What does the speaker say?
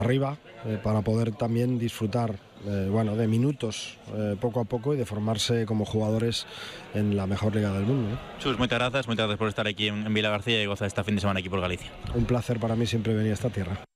arriba para poder también disfrutar de minutos poco a poco y de formarse como jugadores en la mejor liga del mundo, ¿no? Chus, muchas gracias por estar aquí en Vilagarcía y gozar esta fin de semana aquí por Galicia. Un placer para mí siempre venir a esta tierra.